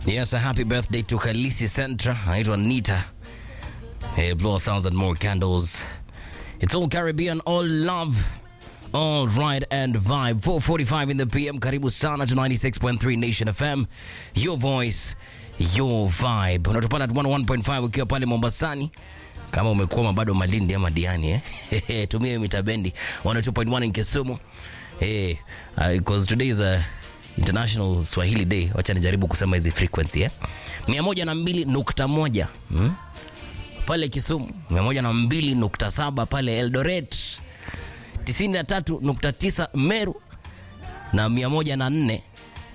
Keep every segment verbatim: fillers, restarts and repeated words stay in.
Yes, a happy birthday to Kalisi Centra. Anaitwa Nita. Hey, blow a thousand more candles. It's all Caribbean, all love, all ride and vibe. four forty-five in the P M. Karibu sana to ninety-six point three Nation F M. Your voice, your vibe. Unatupata at one oh one point five ukiwa pale Mombasani. Kama umekwama bado Malindi ama Diani eh. Tumia mitabendi one oh two point one in Kisumu. Hey, uh, because today is a International Swahili Day. Wacha nijaribu kusema hizi frequency eh. mia moja na mbili nukta moja hmm? Pale Kisumu, mia moja na mbili nukta saba pale Eldoret, tisini na tatu nukta tisa Meru na mia moja na nne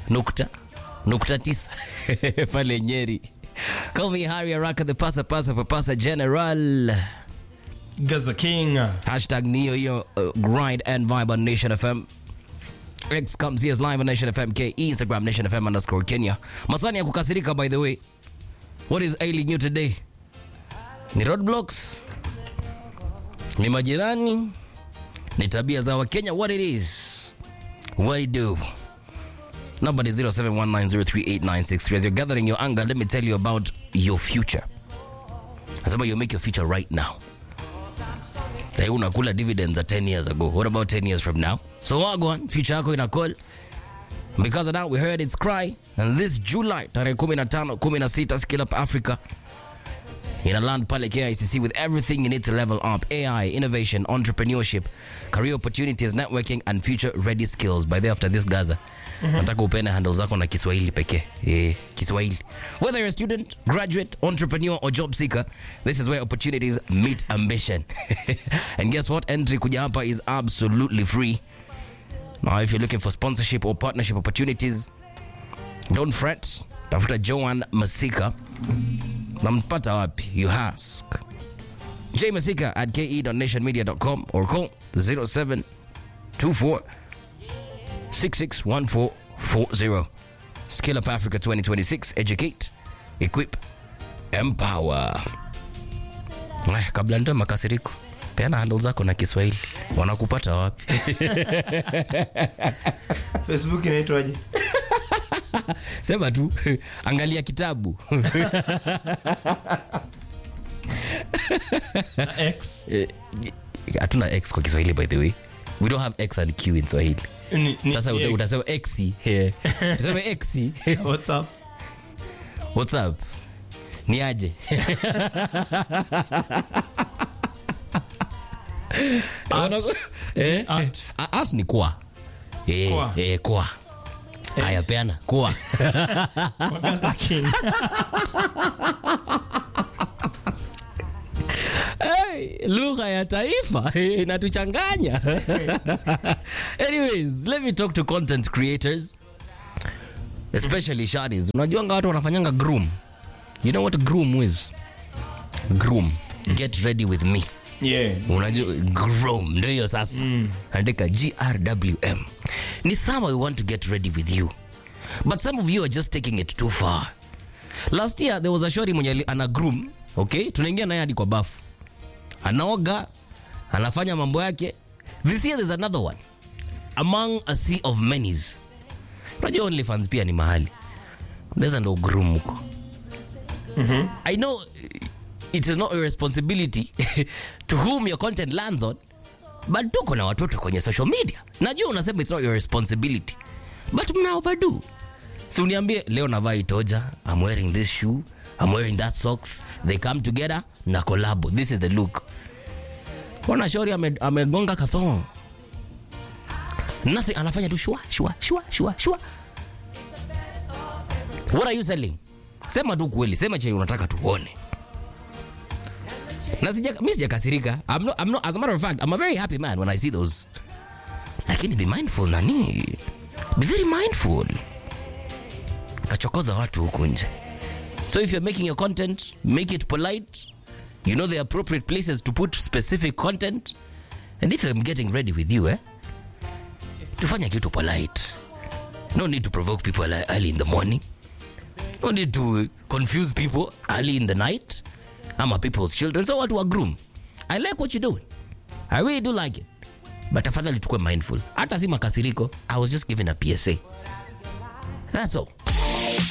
nukta tisa pale Nyeri. Call me Harry Araka, the pasa pasa papasa general. Gaza King. Hashtag Neo yo uh, grind and vibe on Nation F M. X comes here live on Nation F M K, Instagram Nation F M underscore Kenya. Masani ya kukasirika, by the way. What is ailing you today? Ni roadblocks? Ni majirani? Ni tabia za Wakenya? What it is? What it do? Number is zero seven one nine zero three eight nine six three. As you're gathering your anger, let me tell you about your future. As about you make your future right now. Say unakula dividends at ten years ago. What about ten years from now? So wagwan, future yako inakol. Because of that, we heard its cry. And this July, tarehe kumi na tano, kumi na sita, Skill Up Africa. In a land pale K I C C with everything you need to level up. A I, innovation, entrepreneurship, career opportunities, networking, and future-ready skills. By the after this Gaza. Nataka upene handle zako na Kiswahili pekee. Eh, Kiswahili. Whether you're a student, graduate, entrepreneur, or job seeker, this is where opportunities meet ambition. And guess what? Entry kuja hapa is absolutely free. Now, if you're looking for sponsorship or partnership opportunities, don't fret. Tafuta Joan Masika. Nampata wapi? You ask. J Masika at k e dot nation media dot com or call zero seven two four six six one four four zero. Skill Up Africa twenty twenty-six. Educate, equip, empower. Ay, kabla ndo makasiriko. Peana handle zako na Kiswahili. Wanakupata wapi? Facebook inaitwaje? Sema tu, angalia kitabu. X. Hatuna X kwa Kiswahili, by the way. We don't have X and Q in Swahili. Ni, ni, Sasa uta, utasema X. Utasema X. What's up? What's up? Ni aje? Art. Eh? Art. Art ni kwa. Eh, Kwa. eh, kwa. Aya peana kwa. Gaza King. Hey, lugha ya taifa inatuchanganya. Anyways, let me talk to content creators, especially shadis. Unajua watu wanafanyanga groom. You know what a groom is? Groom. Get ready with me. Yeah. Unajua groom ndio hiyo sasa. Mm. Andika G R W M. Ni sama we want to get ready with you. But some of you are just taking it too far. Last year there was a shori mwenye ana groom, okay? Tunaingia naye hadi kwa bafu. Anaoga, anafanya mambo yake. This year there's another one. Among a sea of many's. Unajua OnlyFans pia ni mahali. Unaweza ndo groom huko. Mhm. I know it is not your responsibility to whom your content lands on, but tuko na watoto kwenye social media. Najua unasema it's not your responsibility, but mna overdo. So uniambie leo navaa itoja, I'm wearing this shoe, I'm wearing that socks, they come together na collab. This is the look. Wana shauri amegonga ame kathong. Nothing, anafanya tu shua shua shua shua shua. What are you selling? Sema tu kweli, sema chenye unataka tuone. Na sija mimi sijakasirika. I'm not I'm not as a matter of fact, I'm a very happy man when I see those. Lakini be mindful nani? Be very mindful. Nachokoza watu huko nje. So if you're making your content, make it polite. You know the appropriate places to put specific content. And if I'm getting ready with you, eh? Tufanya kitu polite. No need to provoke people early in the morning. No need to confuse people early in the night. I'm a people's children, so what to a groom. I like what you're doing. I really do like it. But tafadhali tukue mindful. Hata si makasiriko, I was just giving a P S A. That's all.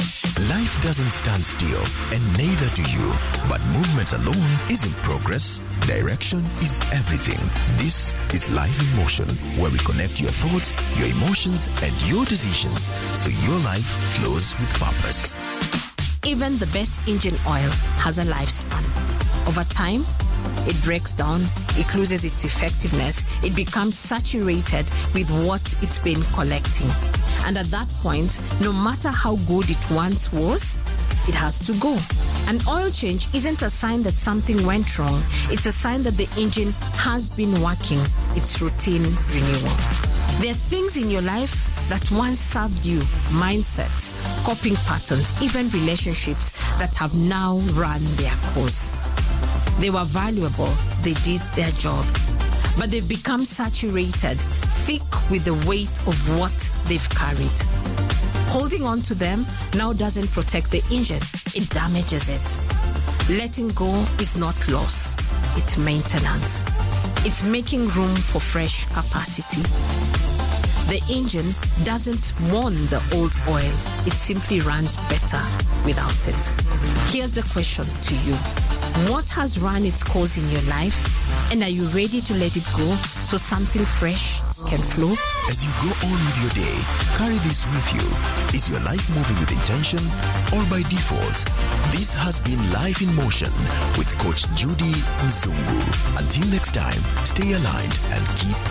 Life doesn't stand still, and neither do you. But movement alone isn't progress. Direction is everything. This is Life in Motion, where we connect your thoughts, your emotions, and your decisions so your life flows with purpose. Even the best engine oil has a lifespan. Over time, it breaks down, it loses its effectiveness, it becomes saturated with what it's been collecting. And at that point, no matter how good it once was, it has to go. An oil change isn't a sign that something went wrong. It's a sign that the engine has been working its routine renewal. There are things in your life that once served you, mindsets, coping patterns, even relationships that have now run their course. They were valuable, they did their job, but they've become saturated, thick with the weight of what they've carried. Holding on to them now doesn't protect the engine, it damages it. Letting go is not loss, it's maintenance. It's making room for fresh capacity. The engine doesn't mourn the old oil, it simply runs better without it. Here's the question to you. What has run its course in your life? And are you ready to let it go so something fresh can flow? As you go on with your day, carry this with you. Is your life moving with intention or by default? This has been Life in Motion with Coach Judy Mzungu. Until next time, stay aligned and keep